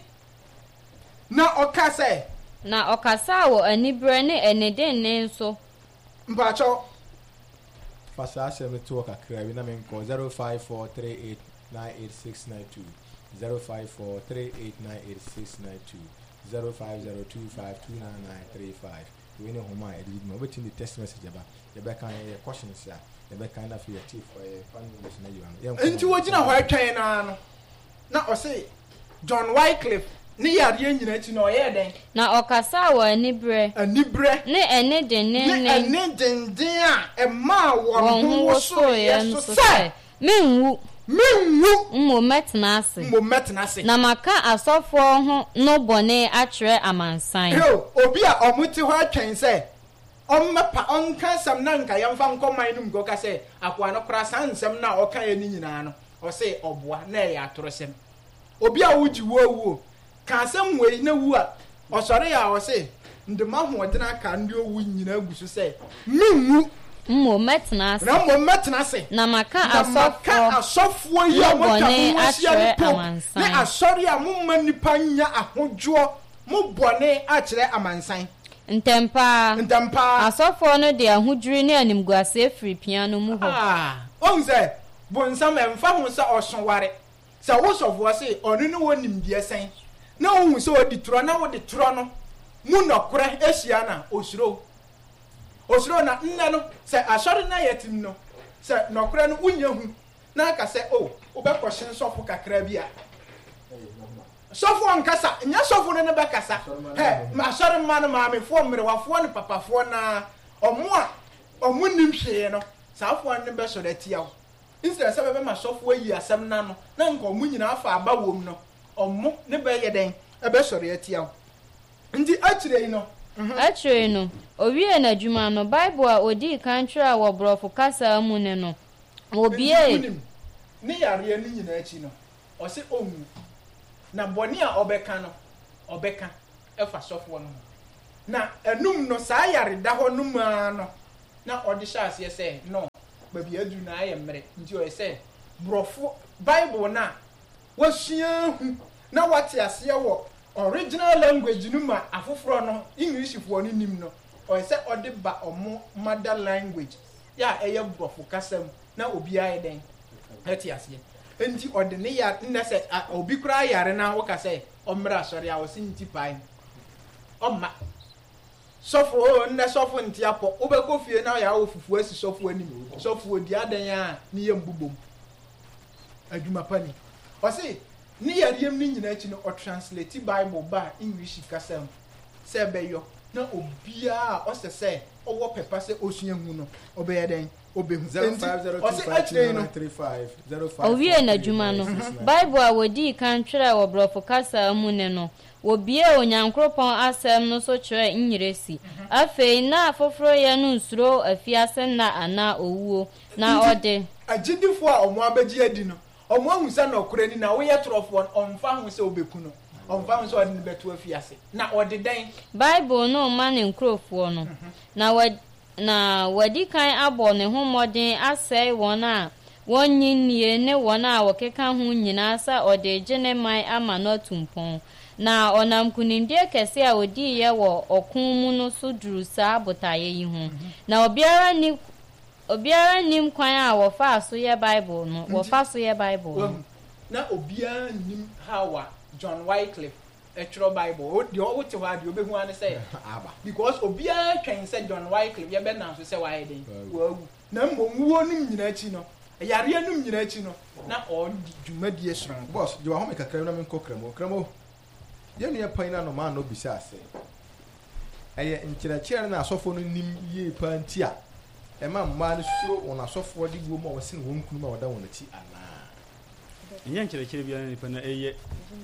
na okase
na okasa wo anibre ne eneden ne nso
mpacho
fasa asem to kakra bi na menko zero five four three eight nine eight six nine two zero five four three eight nine eight six nine two zero five zero two five two nine nine three five we know homa e lead me wetin the text message aba ye be kan ye questions ya ye be kan na for your chief for your family na you am
enti wo gina ho atwan na no na o say John Wycliffe ni yare nyina ti na o ye den
na okasa wo anibre
anibre
ne eneden ne
ne eneden den a e ma wo ho so ye so say
menwu
menwu
mmo metna ase
mmo metna ase
na maka asofo ho no bone akire amansan
yo obi a omuti ho atwen se ommepa onka sam na nka yamfa nkoman num go ka se akwa no kra sansem na oka ye ni nyina no o se oboa na ya atorosem obi a wuji wowo ka sam we na wu a osore ya o se ndema ho odena ka ndi owu nyina agusu se menwu
mmo metna ase
na mmo metna ase
na maka asofo
asofo ye
bone akire amansan
na asori a mumma nipa nya ahodwo mo bone akire amansan
ntempa
ntempa
asofo no de ahodwiri ne animguase free piano mu ho
ah onze bonsam emfa ho se osonware se wo sofo se onu ne wonim die sen na ohun se odi tro na wo de tro no mu nokore ehia na osuro osuro na nne no se asori na yetim no se nokore no unya hu na ka se o obekoshin sofo kakra bia sofo ankasa nya sofo no ne bekasa he ma sori ma no ma me fo mmere wafo ne papafo na omo a omo nim hwe no saafo ne be so da tia instead se be ma sofo ayi asem na no na nka omo nyina afa aba wom no omo ne be ye den e be sori atia ndi akire yi no
Actually no owie na adwuma no Bible a odi kan twerɛ wɔ brɔfo kasa mu ne no obie
ne yare ni nyina achi no ɔse onwu na bɔne a ɔbɛka no ɔbɛka ɛfa sɔfo no na enum no saa yare da hɔ no ma no na ɔde hyɛ aseɛ sɛ no baabi adu na ayɛ mmere nti ɔyɛ sɛ brɔfo Bible na wasua hu na wate aseɛ wɔ original language no ma afoforo no English fo no nim no ɔyɛ sɛ ɔde ba ɔmo mother language ya ɛyɛ brɔfo kasa mu na obi ayɛ den ɛte aseɛ enti ɔde ne ya nna sɛ obi kura yare na wo ka sɛ ɔmmra asɔre a ɔsi nti pai ɔmma sɔfo nna sɔfo nti apɔ wobɛkɔ fie na ya wo fufu asi sɔfo anim sɔfo di adan a ne yɛ mbubom adwuma pani ɔse ne yariem ne nyina akyi no ɔ translate Bible ba English kasa mu sɛ bɛyɔ na obia ɔsɛ sɛ ɔwɔ pepa sɛ osua hu no ɔbɛyɛ den obehu ɔse akyerɛ no
owie na adwuma no Bible a wodi kan twerɛ wɔ brɔfo kasa mu ne no wobie onyankropɔn asɛm no so kyerɛ nyiresi afei na afoforo yɛ no nsuro afiase na ana owuo na ɔde
agyidifo a ɔmo abɛgye adi no ɔmo ahu sɛ na ɔkora ni na woyɛ torɔfoɔ ɔmfa ho sɛ obeku no ɔmfa ho sɛ ɔde no bɛto afiase na ɔde dan
Bible no ma ne nkurɔfoɔ no na wɔ na wadi kan abɔ ne ho mmɔden asɛe wɔn a wɔnyi nie ne wɔn a wɔkeka ho nyinaa sɛ ɔde gye ne man ama no atumpɔn na ɔnam kunimdie kɛse a odiiɛ wɔ ɔko mu no so duru saa botaeɛ yi ho na obiara ni obiara nim kwan a wɔfa so yɛ Bible no wɔfa so yɛ Bible no
na obiara nim how a John Wycliffe etro Bible o de o te wa de obehu ane say because obiara twen say John Wycliffe ye be na so say wa ye den wa wu na mbonwuo num nyina achi no yare num nyina achi no na o dwumadi esran
boss je wa ho me kakra na me nkokramo kramo ye ne pan na no ma no bisa ase eye nkyerɛkyerɛ na asɔfo no nim ye pa nti a e ma mma no suro won asɔfo de guo ma wo se ne won kunu ma woda won achi ana
nye nkyerɛkyerɛ bia ne pa na eye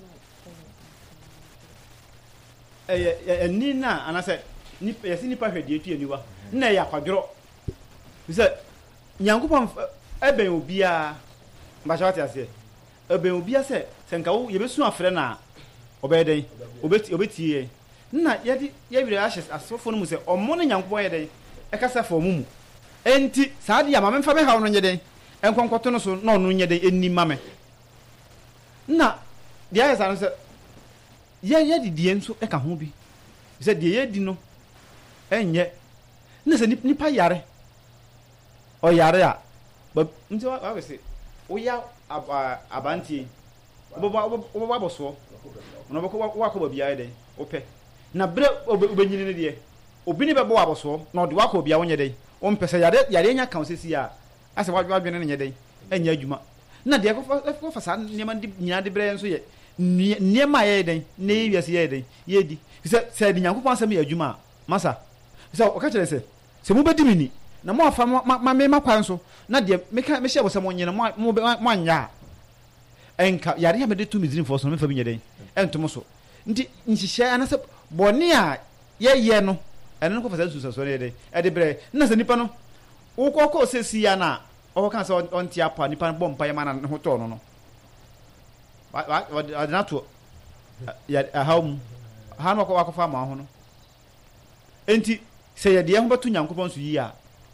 eye eni na anase ni yesi nipa hwede tu aniwa na ya kwadworo se nyankopɔn eben obia mba shawati ase eben obia se senka wo yebesu afre na obeden obeti obetie na yedi yewire ashes asofo no mu se omo ne nyankopɔn yeden ekasa fo mu mu enti saade ya mamemfa be hawo no nyeden enkonkoto no so na ono nyeden enni mame na dia yesa no se ye ye di die nso eka ho bi se die ye di no enye na se nipa yare o yare a nti wa we se o ya abantie oboba oboba aboso no boko wa ko bia den o pe na bre obenyini ne de obi ne bebo aboso na ode wa ko bia wonye den o mpese yare yare nya kan sesi a ase wa dwene ne nye den enya adwuma na de ko fa sa nyema di nyina de bre nso ye niema ye den na wiase ye den ye di se se di nyankopon asem ye adwuma masa se o ka kire se se mu bedi mini na mo afa ma me makwan so na de me ka me hye bo se mo nyina mo mo anya enka yare ya me de tu mizrin fo so me fa bi nyeden entom so nti nhihye anase bone a ye ye no ene no ko fa sa so ne de e de bre na se nipa no wo ko ko se si ya na o ka se on ti apa nipa bom pa ye ma na ho to no no wa wa na to ya ahom ha no ko wa ko fa ma ho no enti se ye de ho betu nyankopon so yi a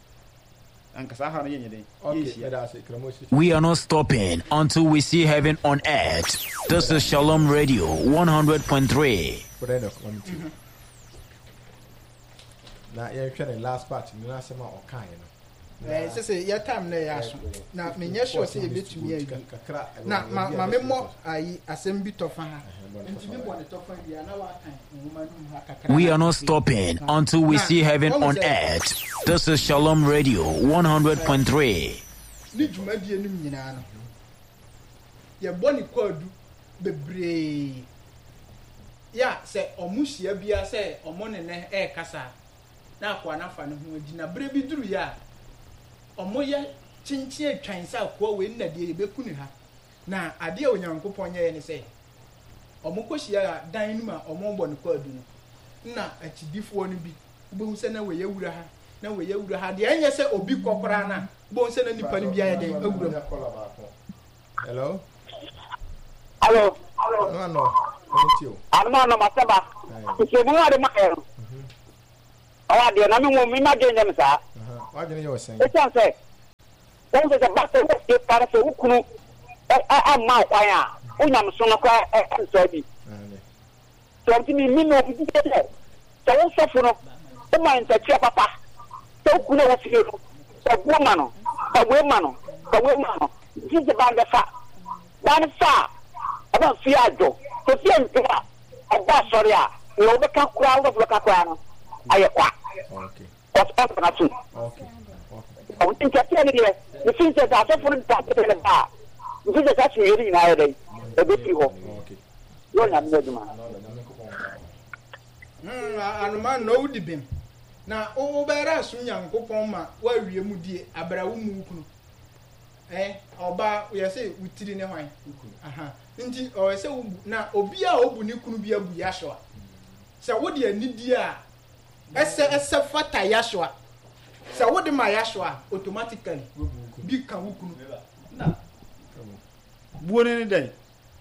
we are not stopping until we see heaven on earth. This is Shalom Radio one hundred point three.
Now, you're trying to last part, you're not saying all kind.
Eh, say your time na ya so. Na me nya sure say betumi ayi. Na ma ma me mo ayi asem bi tofa ha.
We are not stopping until we see heaven on earth. This is Shalom Radio one hundred point three.
Ni dwumadie nim nyina no. Ye boni kwadu bebre. Ya se omuhia bia se omo ne ne e kasa. Na akwa na fa ne ho adi na bre bi duru ya. Omo ye chinchin atwan sa akwa we na de beku ni ha. Na ade onyankopon ye ne se omo kohia dan nim a omo bo ne kwadu no na akyidifo no bi wobɛhu sɛ na wɔyɛ wura ha na wɔyɛ wura ha deɛ ɛnyɛ sɛ obi kɔkora na wobɛhu sɛ na nipa no bi ayɛ dɛn awura mu.
Hello.
Hello.
No no. Thank you.
Anma no masaba. Ke mu ade ma ero. Awa de na me wo mi ma de nyam sa.
Aha. Wa de ne yo sen.
E chan se. Don se ba se e para se ukunu e a ma kwan a. Unyam so no kwa e so bi. So ntimi mi no bi de de. So wo so fu no. O ma nta tia papa. So ukunu wo fi no. So gbo ma no. So we ma no. So we ma no. Ji de ba de fa. Ba de fa. Aba fi ajo. So fi ntia. Aba sorry a. No be ka kwa wo be ka kwa no. Aye kwa.
Okay.
What's up na tu?
Okay.
O tin ka tia ni de. Ni fin se da so fu ni ta te le ba. Ni fin se ka chi yeri na ye de. E be fi ho.
Okay.
Yo na me duma.
Mm anuma no wudi bem. Na o bɛra so Nyankopɔn ma wa wie mu die abrawo mu ukunu. Eh oba ye say wutiri ne hwan ukunu. Aha. Nti o say wubu na obi a obu ne kunu bi abu yahwa. Sɛ wodi anidi a ɛsɛ ɛsɛ fata yahwa. Sɛ wodi ma yahwa automatically bi ka ukunu.
Na buone ne dai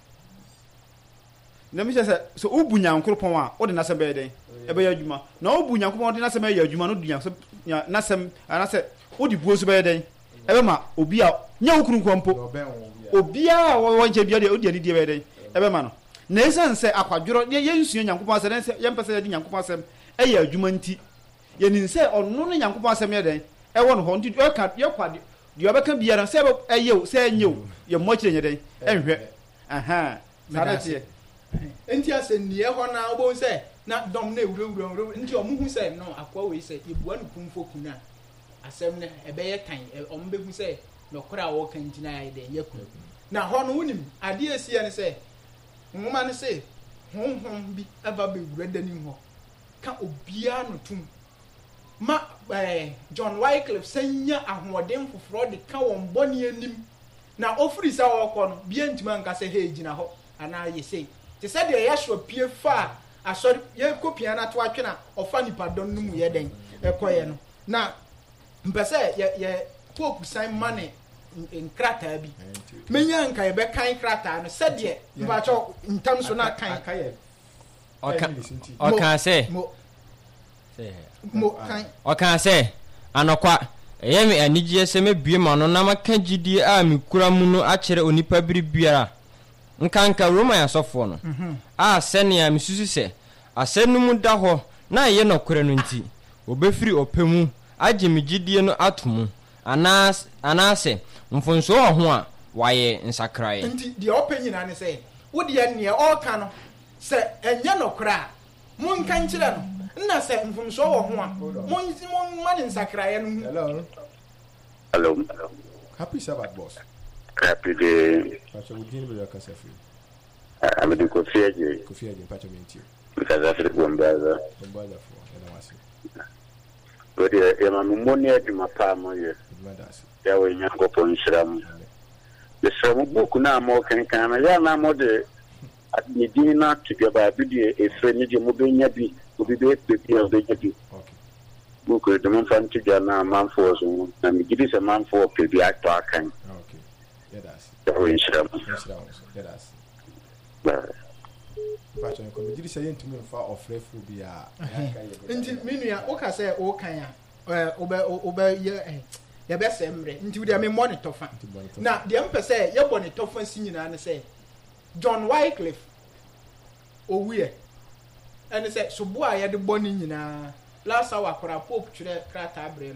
na mi sɛ so obu Nyankopɔn a wodi nasɛm bɛyɛ dɛn e bɛyɛ adwuma na obu Nyankopɔn wodi nasɛm bɛyɛ adwuma no dunya nasɛm anasɛ wodi buo so bɛyɛ dɛn e bɛ ma obi a nya ukunu nkompo obi a wo nche bia de odi ani die bɛyɛ dɛn e bɛ ma no na esan sɛ akwadworo ye yensua Nyankopɔn asɛm sɛ ye mpɛ sɛ yɛdi Nyankopɔn asɛm ɛyɛ adwuma nti ye nin sɛ ɔno no Nyankopɔn asɛm yɛ dɛn e wɔ no hɔ nti yɛ ka yɛ kwade deɛ ɔbɛka biara sɛ ɛyɛ sɛ ɛnyɛ yɛ mmɔkyerɛ nyɛ dɛn ɛnhwɛ aha sadate
enti asɛ nie hɔ na obo sɛ na dom na ewurawura nti ɔmo hu sɛ no akwa we sɛ ebua no kumfo kuna asɛm ne ɛbɛyɛ kan ɔmo behu sɛ no kora wo kan gyina ayɛ dɛ yakun na hɔ no wonim ade esia ne sɛ nwoma ne sɛ honhom bi aba bewura danim hɔ ka obia no tum ma eh John Wycliffe sanya ahoɔden foforɔ de ka wɔn bɔne anim na ofiri sɛ wɔkɔ no bia ntuma nka sɛ he gyina hɔ ana yɛ sei te sɛ de yɛhwɛ pie fa asɔre yɛ kopia na to atwena ɔfa nipa don no mu yɛ den ɛkɔyɛ no na mpɛ sɛ yɛ yɛ pope san mane nkrataa bi menya nka yɛ bɛkan krataa no sɛ de mbacho ntam so na kan
ɔka ɔka sɛ
mo kan
ɔka sɛ anɔkwa ɛyɛ me anigye sɛ mebue ma no na maka gidie a me kura mu no akyerɛ onipa biri biara nkanka Roma yasɔfo no a sɛnea mesusu sɛ asɛ no mu da hɔ na ɛyɛ nɔkora no nti obɛfiri ɔpɛ mu agye me gidie no ato mu anaas anaasɛ mfonso wɔ ho a wayɛ nsakraeɛ
nti deɛ ɔpɛ nyina ne sɛ wode yɛ neɛ ɔka no sɛ ɛnyɛ nɔkora a monka nkyerɛ no nna sɛ mfonso wɔ ho a monsi monma ne nsakraeɛ no
Hello.
Hello.
Happy Sabbath, boss.
Happy day.
Pacho we deal with your cassette.
I'm the coffee aje.
Coffee aje pacho minti.
Because after gombaza.
Gombaza for ena wasi.
But ya mama moni adi mapa mo ye.
Gombaza.
Ya we nyango po nshiramu. The shramu boku na mo kan kan na ya na mo de ni dina tibia ba bi de e fre ni de mo be nya bi obi be pe bi o be nya bi.
Okay.
Boku de mo fan tibia na man for so na mi gidi se man for pe bi ato akan.
Okay. Yeah, that's.
Ya we nshiramu.
Nshiramu. Yeah, that's.
Ba.
Pacho ko me gidi se yentumi fa ofre fu bi a.
nti menua wo ka sɛ wo kan a eh obe obe ye eh ye be sɛ mre nti wo de me monitor fa na de mpɛ sɛ ye monitor fa si nyina ne sɛ John Wycliffe owie ɛne sɛ sobo a ye de bɔ ne nyina last hour kora pope twere krata abre no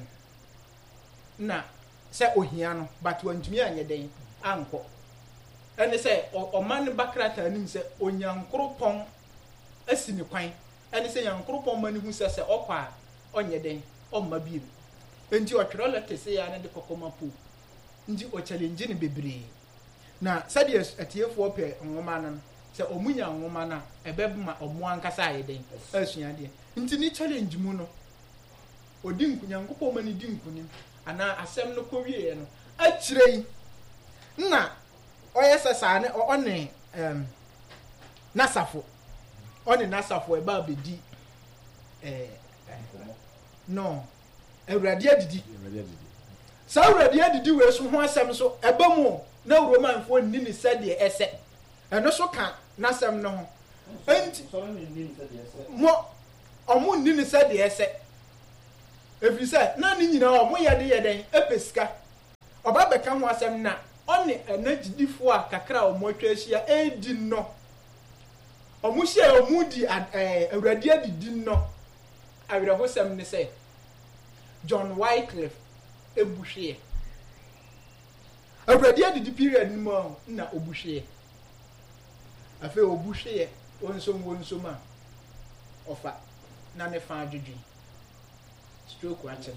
na sɛ ohia no but wantumi anye den ankɔ ɛne sɛ ɔman ba krata anim sɛ onyankropɔn asi ne kwan ɛne sɛ nyankropɔn ma ne hu sɛ sɛ ɔkɔ a ɔnyɛ den ɔmma bi enti ɔtwerɛ letter sɛ ya ne de kɔkɔma po nti o challenge ne bebree na sɛdeɛ atiefoɔ pɛ nwoma no sɛ ɔmunya nwoma no ɛbɛma ɔmo ankasa ayɛ den asua deɛ nti ne challenge mu no odi nkunyankopɔn ma ne di nkunim ana asɛm no kɔwie no akyire yi na ɔyɛ sɛ saa ne ɔne em nasafo ɔne nasafo ɛba abɛdi eh no awurade adidi sa awurade adidi we so ho asɛm so ɛba mu na romanfo nni ne sɛdeɛ ɛsɛ ɛno so ka n'asɛm no ho enti mo ɔmo nni ne sɛdeɛ ɛsɛ efiri sɛ na ne nyinaa ɔmo yɛ de yɛ den epesika ɔba bɛka ho asɛm na ɔne ɛnagyidifo a kakra a ɔmo atwa ahyia edi no ɔmo hyɛ ɔmo di ɛɛ awurade adidi no awerɛhosɛm ne sɛ John Wycliffe ebuhwe awurade adidi period no mu na obuhwe afei obuhwe onsom wonsom a ɔfa na ne fa adwudwi stroke akyɛ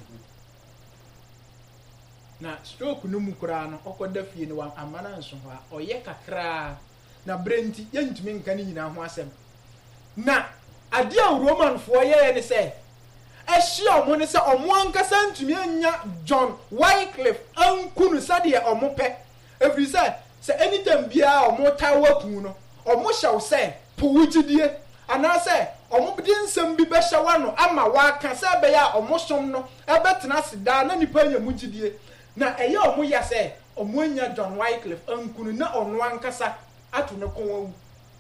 na stroke no mu koraa no ɔkɔda fie no wa amana nso hɔ a ɔyɛ kakraa na brenti yɛntumi nka ne nyinaa ho asɛm na ade a romanfoɔ yɛyɛ ne sɛ ɛhyia ɔmo ne sɛ ɔmo ankasa ntumi anya John Wycliffe anku no sɛdeɛ ɔmo pɛ ɛfiri sɛ sɛ anytime biara ɔmo taa waku no ɔmo hyɛw sɛ powugyidie anaasɛ ɔmo de nsɛm bi bɛhyɛ wa no ama waka sɛ ɛbɛyɛ a ɔmo som no ɛbɛtena ase daa na nipa nya mu gyidie na ɛyɛ ɔmo yɛ sɛ ɔmo anya John Wycliffe anku no na ɔno ankasa ato ne kɔn awu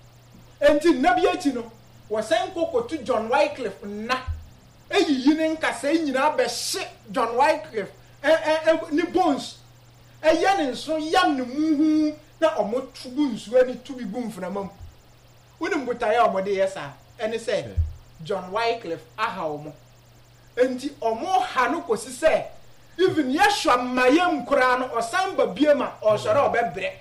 enti nna bi akyi no wɔsɛn kokoto John Wycliffe nna eyiyi ne nkasa nyinaa bɛhye John Wycliffe ɛ ɛ ne bones ɛyɛ ne nso yam ne muhu na ɔmo tubu nsuo ani tubi gu mframa mu wonim botaeɛ a ɔmo de yɛ saa ɛne sɛ John Wycliffe aha ɔmo enti ɔmo ha no kosi sɛ even yɛhwɛ mmayam koraa no ɔsan ba biem a ɔsɔre ɔbɛbrɛ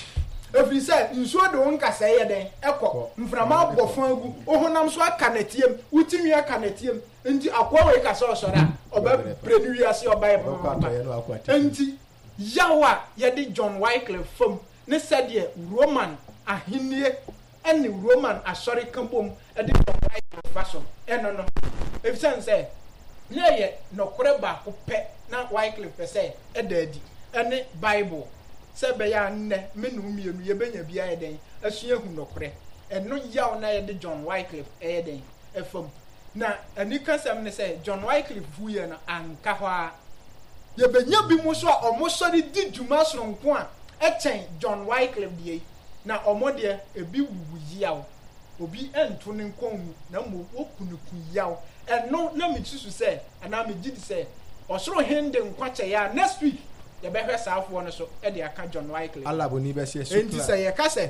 efiri sɛ nsuo de wo nkasa yɛ den ɛkɔ mframa abɔ fa agu ohonam so aka natiem wutimi aka natiem enti akwa wei kasa ɔsɔre a ɔbɛbrɛ ne wiase ɔbae papa enti yawa yɛde John Wycliffe fam ne sɛdeɛ Roman ahennie ɛne Roman asɔre kambom ɛde John Wycliffe faso ɛno no efisɛ sɛ ne yɛ nɔkore baako pɛ na Wycliffe pɛ sɛ ɛda adi ɛne Bible sɛ bɛyɛ annɛ menu mmienu yɛbɛnya bia yɛ den asua hu nɔkore ɛno yaw na yɛde John Wycliffe ɛyɛ den ɛfam na ani kasɛm ne sɛ John Wycliffe fuyɛ no anka hɔ a yɛbɛnya bi mu so a ɔmo sɔre di dwuma soronko a ɛkyɛn John Wycliffe deɛ na ɔmo deɛ ebi wuwu yaw obi ɛnto ne nkɔnmu na mo wokunuku yaw ɛno na me susu sɛ ana me gidi sɛ ɔsoro hende nkwakyɛ a next week yɛbɛhwɛ saafoɔ no so ɛde aka John Wycliffe
alaboni bɛhyɛ so
enti sɛ yɛka sɛ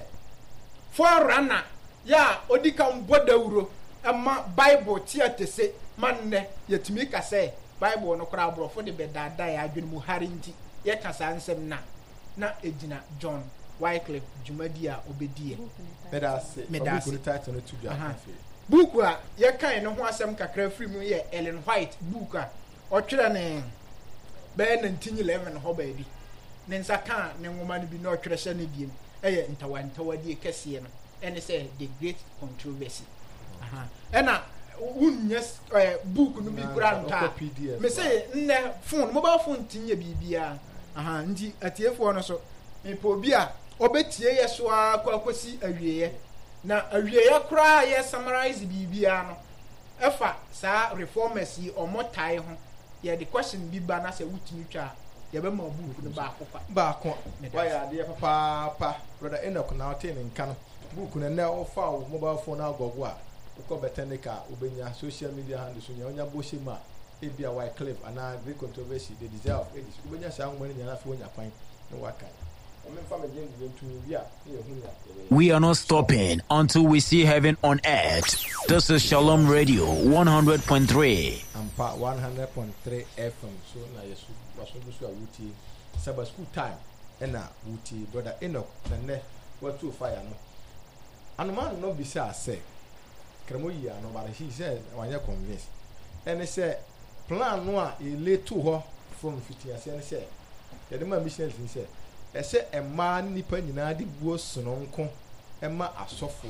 forerunner ya odi kan bɔ dawuro ɛma Bible tiate se manne yɛtumi ka sɛ Bible no kora aborɔfo de bɛdaadaa yɛ adwene mu hare nti yɛka saa nsɛm na na egyina John Wycliffe dwumadi a obedie
medase medase title no to be afi
book a yɛkan no ho asɛm kakra firi mu yɛ Ellen White book a ɔtwerɛ ne bɛyɛ nineteen eleven hɔ baabi ne nsa ka ne nwoma no bi na ɔtwerɛ hyɛ ne diem ɛyɛ ntawantawadie kɛseɛ no ɛne sɛ The Great Controversy aha ɛna unnyes eh book no bi kura nta me say nne phone mobile phone tinye bibia aha nti atiefo no so me po bi a obetie ye so akwakosi awieye na awieye kura ye summarize bibia no efa saa reformers yi omotai ho ye the question bi ba na say wutimi twa ye be ma book no ba akwa
ba akwa wa ya de papa pa brother Enoch na ote ne nka no book no na ofa mobile phone agogo a ko betenika obenya social media handles so nya onya bohye ma ebia Wycliffe ana Great Controversy the desire of ages obenya sha ngwani nya na fe onya kwan ne waka omemfa megye ndwentumi bia ne hu ya.
We are not stopping until we see heaven on earth. This is Shalom Radio one hundred point three.
Ampa one hundred point three F M so na yesu waso busu a wuti Sabbath school time ena wuti brother Enoch na ne watu fire no anoma no bi say say Kramoyi ano but he said wanya convince and say plan no a e lay to ho from fifty ase and say the man missionary say e say e ma nipa nyina de buo sononko e ma asofo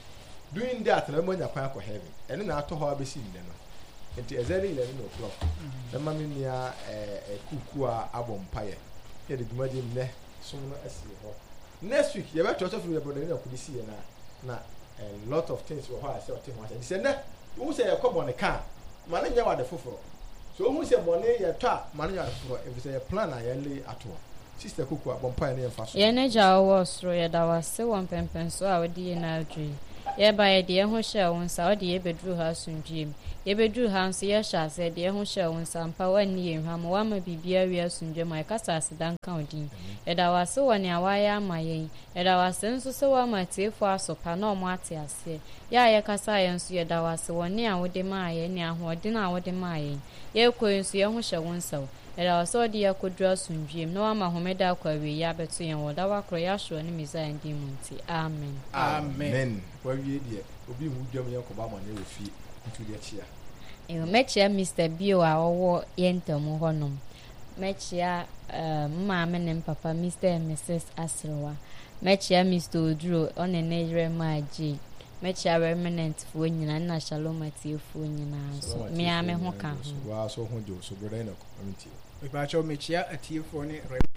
doing that na mo nya kwan akọ heaven ene na ato ho abesi nne no enti ezeli eleven o'clock e ma me nia e kuku a abompaye e de dwumadi nne so no asi ho next week ye beto to for brother na kudisi na na a lot of things were how I say what thing was. He said, "No, who say you come on the car? mane nya wade foforo so hu se bone ye twa mane nya foforo if say plan na ye le ato sister kuku abompa ne yemfa so
ye ne ja wo soro ye da wase won pempen so a wodi na adwi ye ba ye de ho hye won sa wodi ye bedru ha sundwem ye bedru ha nso ye hya se de ho hye won sa mpa wani ye hwa mo wa ma bibia wi asundwem ai kasa asidan kan odin ye da wase woni awaya amayen ye da wase nso se wa ma tiefo asopa na omo ate ase ya ye kasa ye nso ye da wase woni a wode ma ye ni ahodin a wode ma ye ye ko nso ye ho hye won sa era so di yakodra sundwem no ama homeda kwawe ya beto yen woda wakro ya hwo ne misa ndi munti amen
amen wa wie die obi hu dwam yen ko ba ma na ofi ntu de chia
e mechia Mister Bio a owo yentam honom mechia mma me ne papa Mister and Missus Asrewa mechia Mister Oduro onene Rema G mechia remnant fo nyina na Shalom atiefo nyina so me ame ho ka ho
wa so ho jo so brother na community
we ba cho mechia atiefo ne